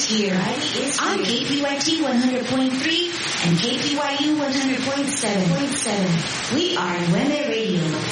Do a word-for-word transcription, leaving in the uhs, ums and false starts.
here on K P Y T one hundred point three and K P Y U one hundred point seven. We are Weme Radio.